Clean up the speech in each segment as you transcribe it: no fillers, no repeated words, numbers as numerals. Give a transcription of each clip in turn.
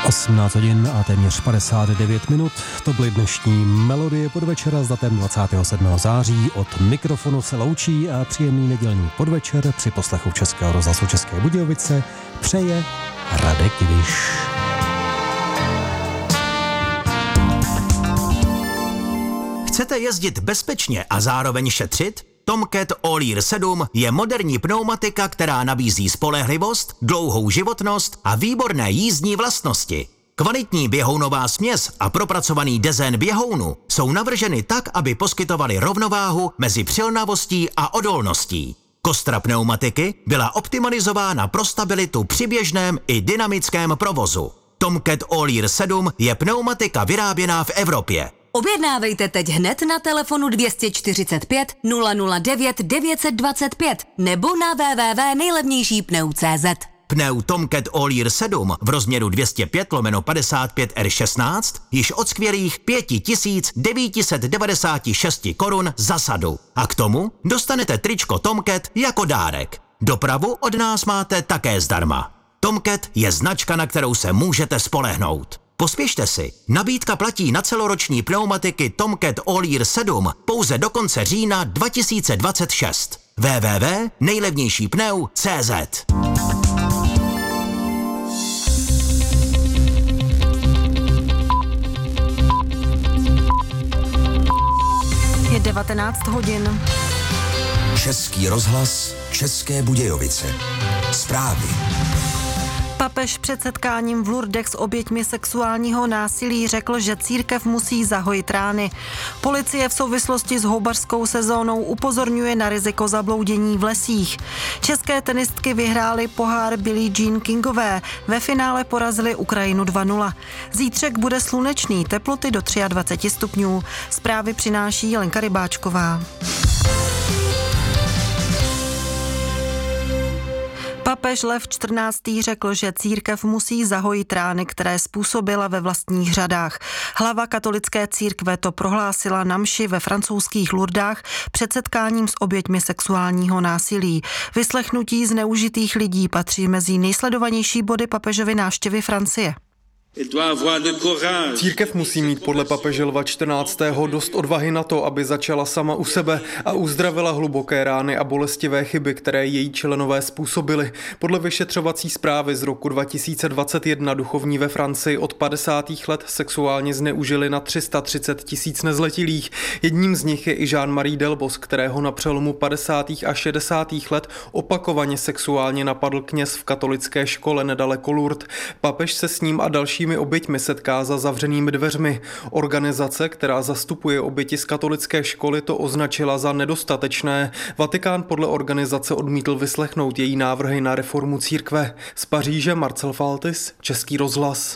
18 hodin a téměř 59 minut. To byly dnešní melodie podvečera s datem 27. září. Od mikrofonu se loučí a příjemný nedělní podvečer při poslechu Českého rozhlasu České Budějovice přeje Radek Diviš. Chcete jezdit bezpečně a zároveň šetřit? Tomcat All-Year 7 je moderní pneumatika, která nabízí spolehlivost, dlouhou životnost a výborné jízdní vlastnosti. Kvalitní běhounová směs a propracovaný dezén běhounu jsou navrženy tak, aby poskytovaly rovnováhu mezi přilnavostí a odolností. Kostra pneumatiky byla optimalizována pro stabilitu při běžném i dynamickém provozu. Tomcat All-Year 7 je pneumatika vyráběná v Evropě. Objednávejte teď hned na telefonu 245 009 925 nebo na www.nejlevnějšípneu.cz. Pneu Tomcat All-Year 7 v rozměru 205/55 R16 již od skvělých 5996 korun za sadu. A k tomu dostanete tričko Tomcat jako dárek. Dopravu od nás máte také zdarma. Tomcat je značka, na kterou se můžete spolehnout. Pospěšte si, nabídka platí na celoroční pneumatiky Tomcat All-Year 7 pouze do konce října 2026. www.nejlevnějšípneu.cz. Je 19 hodin. Český rozhlas, České Budějovice. Zprávy. Papež před setkáním v Lourdech s oběťmi sexuálního násilí řekl, že církev musí zahojit rány. Policie v souvislosti s houbařskou sezónou upozorňuje na riziko zabloudění v lesích. České tenistky vyhrály pohár Billie Jean Kingové. Ve finále porazily Ukrajinu 2-0. Zítřek bude slunečný, teploty do 23 stupňů. Zprávy přináší Lenka Rybáčková. Papež Lev XIV. Řekl, že církev musí zahojit rány, které způsobila ve vlastních řadách. Hlava katolické církve to prohlásila na mši ve francouzských Lourdách před setkáním s oběťmi sexuálního násilí. Vyslechnutí zneužitých lidí patří mezi nejsledovanější body papežovy návštěvy Francie. Církev musí mít podle papeže Lva XIV. Dost odvahy na to, aby začala sama u sebe a uzdravila hluboké rány a bolestivé chyby, které její členové způsobily. Podle vyšetřovací zprávy z roku 2021 duchovní ve Francii od 50. let sexuálně zneužili na 330 000 nezletilých. Jedním z nich je i Jean-Marie Delbos, kterého na přelomu 50. a 60. let opakovaně sexuálně napadl kněz v katolické škole nedaleko Lourdes. Papež se s ním a dalšími oběťmi setká za zavřenými dveřmi. Organizace, která zastupuje oběti z katolické školy, to označila za nedostatečné. Vatikán podle organizace odmítl vyslechnout její návrhy na reformu církve. Z Paříže Marcel Faltis, Český rozhlas.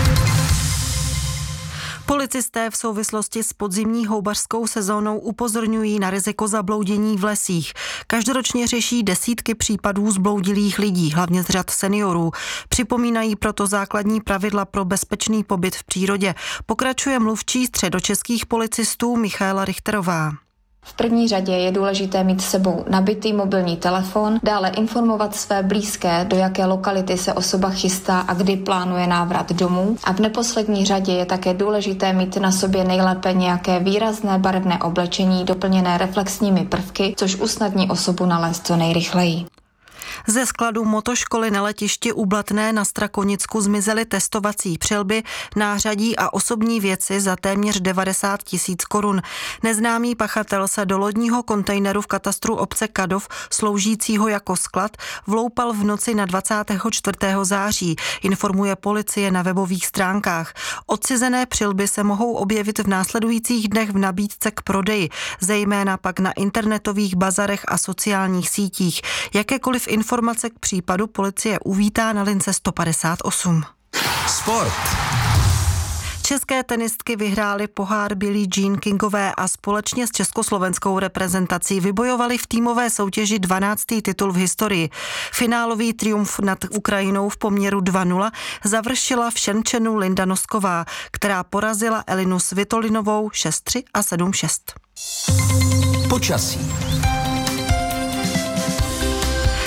Policisté v souvislosti s podzimní houbařskou sezónou upozorňují na riziko zabloudění v lesích. Každoročně řeší desítky případů zbloudilých lidí, hlavně z řad seniorů. Připomínají proto základní pravidla pro bezpečný pobyt v přírodě. Pokračuje mluvčí středočeských policistů Michaela Richterová. V první řadě je důležité mít s sebou nabitý mobilní telefon, dále informovat své blízké, do jaké lokality se osoba chystá a kdy plánuje návrat domů. A v neposlední řadě je také důležité mít na sobě nejlépe nějaké výrazné barevné oblečení doplněné reflexními prvky, což usnadní osobu nalézt co nejrychleji. Ze skladu motoškoly na letišti u Blatné na Strakonicku zmizely testovací přilby, nářadí a osobní věci za téměř 90 000 korun. Neznámý pachatel se do lodního kontejneru v katastru obce Kadov, sloužícího jako sklad, vloupal v noci na 24. září, informuje policie na webových stránkách. Odcizené přilby se mohou objevit v následujících dnech v nabídce k prodeji, zejména pak na internetových bazarech a sociálních sítích. Jakékoliv informace k případu policie uvítá na lince 158. Sport. České tenistky vyhrály pohár Billie Jean Kingové a společně s československou reprezentací vybojovali v týmové soutěži 12. titul v historii. Finálový triumf nad Ukrajinou v poměru 2-0 završila v Šenčenu Linda Nosková, která porazila Elinu Svitolinovou 6-3 a 7-6. Počasí.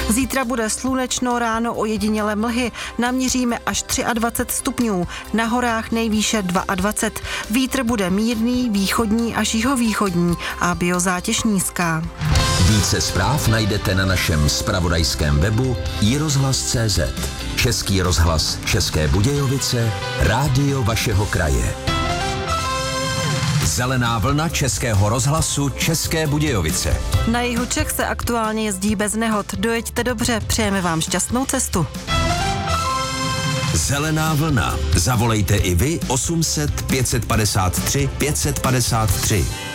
Zítra bude slunečno, ráno ojediněle mlhy, naměříme až 23 stupňů, na horách nejvýše 22. Vítr bude mírný, východní až jihovýchodní a biozátěž nízká. Více zpráv najdete na našem zpravodajském webu iRozhlas.cz. Český rozhlas České Budějovice, rádio vašeho kraje. Zelená vlna Českého rozhlasu České Budějovice. Na jihu Čech se aktuálně jezdí bez nehod. Dojeďte dobře, přejeme vám šťastnou cestu. Zelená vlna. Zavolejte i vy 800 553 553.